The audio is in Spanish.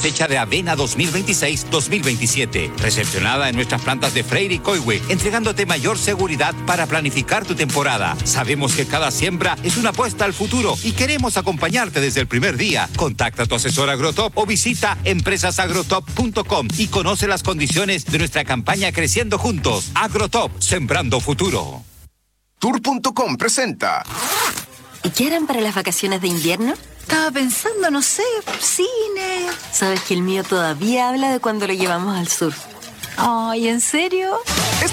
cosecha de avena 2026-2027. Recepcionada en nuestras plantas de Freyre y Coihue, entregándote mayor seguridad para planificar tu temporada. Sabemos que cada siembra es una apuesta al futuro y queremos acompañarte desde el primer día. Contacta a tu asesor Agrotop o visita empresasagrotop.com y conoce las condiciones de nuestra campaña Creciendo Juntos. Agrotop, sembrando futuro. Tour.com presenta. ¿Y qué harán para las vacaciones de invierno? Estaba pensando, no sé, cine. Sabes que el mío todavía habla de cuando lo llevamos al sur. Ay, ¿en serio?